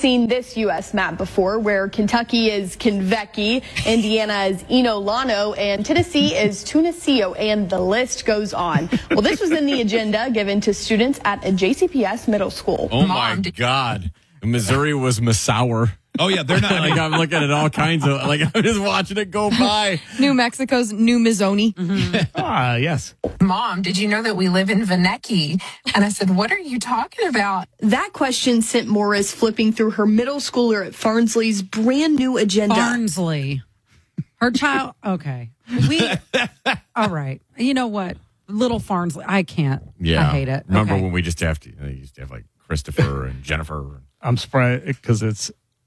seen this U.S. map before, where Kentucky is Kentucky, Indiana is Inolano, and Tennessee is Tuniceo, and the list goes on. Well, this was in the agenda given to students at a JCPS middle school. Oh, my God. Missouri was Massour. Oh, yeah, they're not. Like, I'm looking at all kinds of, like, I'm just watching it go by. New Mexico's New Mizoni. Yes. Mom, did you know that we live in Veneki? And I said, what are you talking about? That question sent Morris flipping through her middle schooler at Farnsley's brand new agenda. Barnsley. Her child. Okay. All right. You know what? Little Farnsley. I can't. Yeah. I hate it. Remember Okay. when we used to have like Christopher and Jennifer? I'm surprised because it's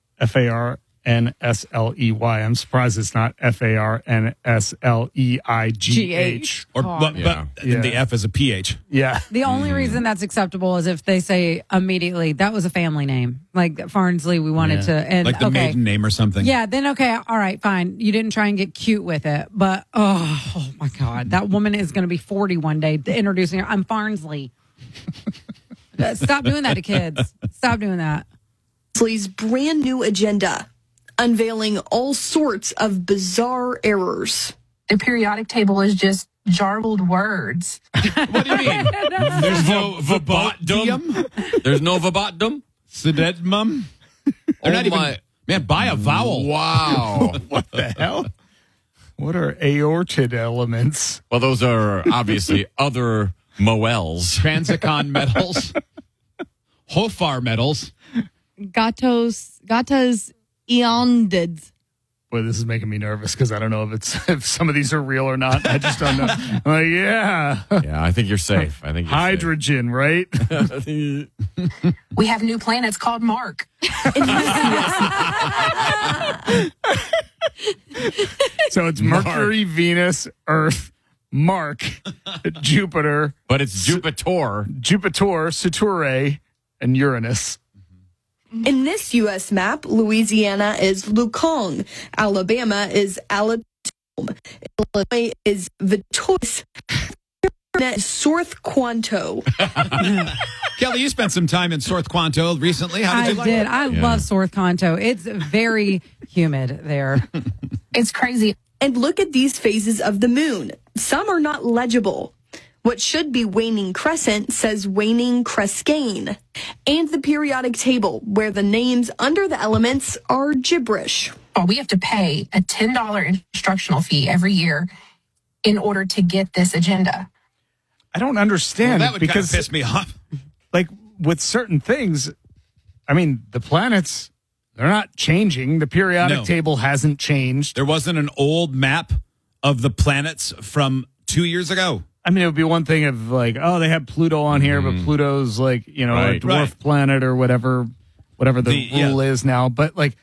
Farnsley. I'm surprised it's not Farnsleigh. But the F is a PH. Yeah. The only reason that's acceptable is if they say immediately that was a family name, like Farnsley. We wanted to, and Like the maiden name or something. Yeah, then okay, all right, fine. You didn't try and get cute with it, but oh my God, that woman is going to be 40 one day. Introducing her, I'm Farnsley. Stop doing that to kids. Stop doing that. Farnsley's brand new agenda, unveiling all sorts of bizarre errors. The periodic table is just jarbled words. What do you mean? There's no verbatium? There's no verbatium? Sedetmum? They're not even... Man, buy a vowel. Wow. What the hell? What are aortid elements? Well, those are obviously other Moels. Transicon metals. Hofar metals. Gatos eondids. Boy, this is making me nervous because I don't know if some of these are real or not. I just don't know. I'm like, yeah. Yeah, I think you're safe. I think you're hydrogen, right? safe. We have new planets called Mark. So it's Mercury, Venus, Earth, Mark, Jupiter. But it's Jupiter. Saturn, and Uranus. In this U.S. map, Louisiana is Lukong, Alabama is Alatome, Illinois is Vitois, Sorth Quanto. Kelly, you spent some time in Sorth Quanto recently. How did you like it? I love Sorth Quanto. It's very humid there. It's crazy. And look at these phases of the moon. Some are not legible. What should be waning crescent says waning Crescane. And the periodic table, where the names under the elements are gibberish. Oh, we have to pay a $10 instructional fee every year in order to get this agenda. I don't understand. Well, that would because kind of piss me off. Like with certain things, I mean, the planets, they're not changing. The periodic table hasn't changed. There wasn't an old map of the planets from 2 years ago. I mean, it would be one thing if, like, oh, they have Pluto on here, but Pluto's, like, you know, a dwarf planet or whatever the rule is now. But, like,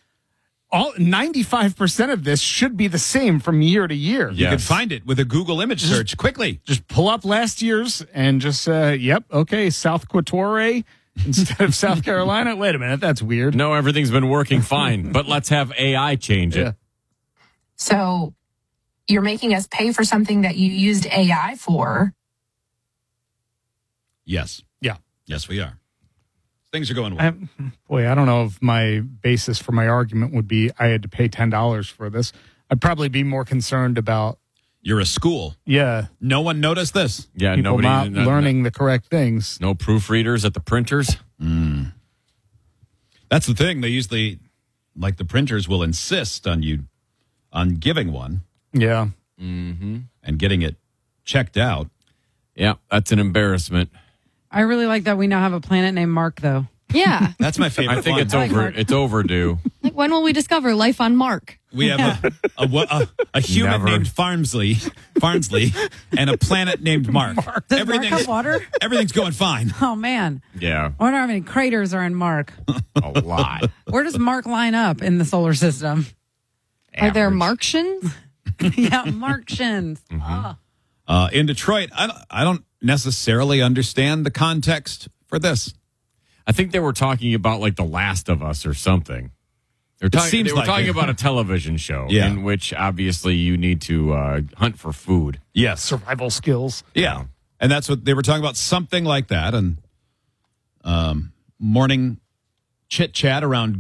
95% of this should be the same from year to year. You could find it with a Google image search quickly. Just pull up last year's and just, South Quatorre instead of South Carolina. Wait a minute, that's weird. No, everything's been working fine, but let's have AI change it. So you're making us pay for something that you used AI for. Yes. Yeah. Yes, we are. Things are going well. I don't know if my basis for my argument would be I had to pay $10 for this. I'd probably be more concerned about... You're a school. Yeah. No one noticed this. Yeah, people nobody not learning the correct things. No proofreaders at the printers. That's the thing. They usually, like the printers, will insist on giving one. Yeah. And getting it checked out. Yeah, that's an embarrassment. I really like that we now have a planet named Mark, though. Yeah. That's my favorite. I think it's overdue. Like, when will we discover life on Mark? We have a human Never. named Farnsley, and a planet named Mark. Does Mark have water? Everything's going fine. Oh, man. Yeah, I wonder how many craters are in Mark. a lot. Where does Mark line up in the solar system? Are there Average. Martians? Yeah, Martians. In Detroit, I don't necessarily understand the context for this. I think they were talking about like The Last of Us or something. They were talking about a television show in which obviously you need to hunt for food. Yes. Survival skills. Yeah. And that's what they were talking about, something like that. And morning chit chat around